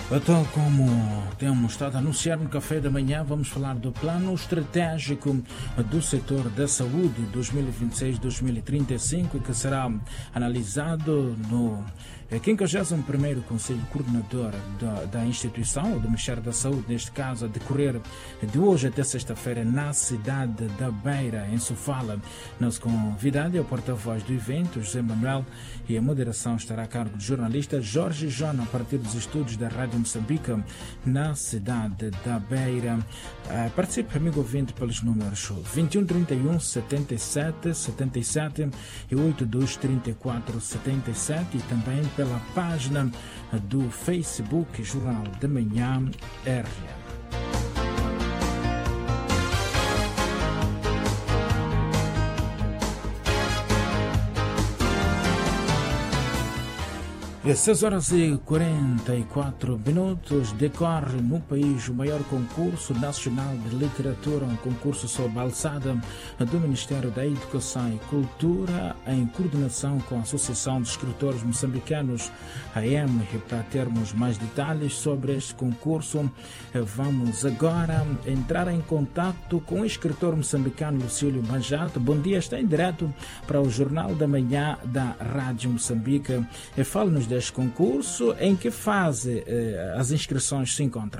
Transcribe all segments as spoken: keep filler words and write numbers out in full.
Então, como temos estado a anunciar no café da manhã, vamos falar do plano estratégico do setor da saúde dois mil e vinte e seis a dois mil e trinta e cinco, que será analisado no quinquagésimo primeiro Conselho Coordenador da, da instituição, ou do Ministério da Saúde, neste caso, a decorrer de hoje até sexta-feira na cidade da Beira, em Sofala. Nosso convidado é o porta-voz do evento, José Manuel, e a moderação estará a cargo do jornalista Jorge Jona, a partir dos estúdios da Rádio Moçambique, na cidade da Beira. Uh, participe, amigo ouvinte, pelos números vinte e um, trinta e um, setenta e sete, setenta e sete e oitenta e dois, trinta e quatro, setenta e sete, e também pela página do Facebook Jornal da Manhã R. Às seis horas e quarenta e quatro minutos decorre no país o maior concurso nacional de literatura, um concurso sob a alçada do Ministério da Educação e Cultura, em coordenação com a Associação de Escritores Moçambicanos, a E M. E para termos mais detalhes sobre este concurso, vamos agora entrar em contato com o escritor moçambicano Lucílio Manjato. Bom dia, está em direto para o Jornal da Manhã da Rádio Moçambique. Fale-nos deste concurso, em que fase eh, as inscrições se encontram?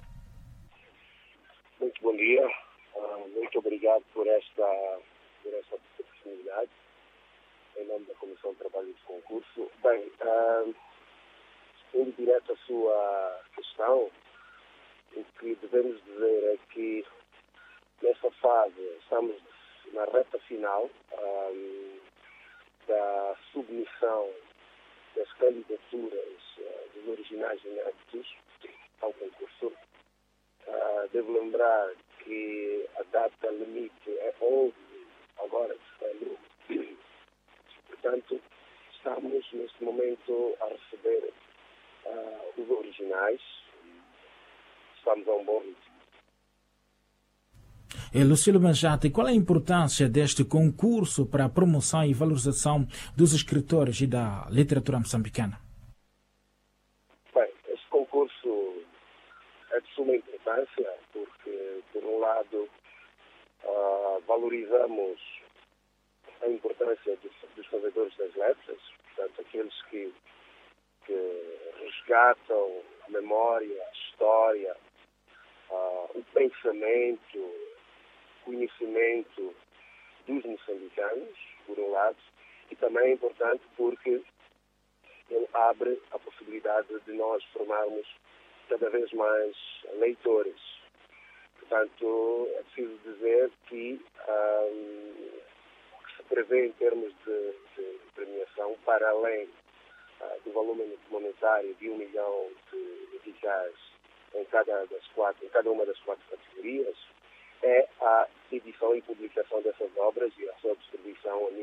Muito bom dia, uh, muito obrigado por esta, por esta oportunidade, em nome da Comissão de Trabalho de Concurso. Bem, uh, indo direto à sua questão, o que devemos dizer é que nesta fase estamos na reta final um, da submissão das candidaturas uh, dos originais inéditos ao concurso. Uh, devo lembrar que a data limite é onze agora de setembro. Portanto, estamos neste momento a receber uh, os originais. Estamos a um bom ritmo. E Lucílio Manjato, qual é a importância deste concurso para a promoção e valorização dos escritores e da literatura moçambicana? Bem, este concurso é de suma importância porque, por um lado, uh, valorizamos a importância dos, dos fazedores das letras, portanto, aqueles que, que resgatam a memória, a história, uh, o pensamento, conhecimento dos moçambicanos, por um lado, e também é importante porque ele abre a possibilidade de nós formarmos cada vez mais leitores. Portanto, é preciso dizer que um, o que se prevê em termos de, de premiação, para além uh, do volume monetário de um milhão de eficazes em cada, das quatro, em cada uma das quatro categorias, é a edição e publicação dessas obras e a sua distribuição a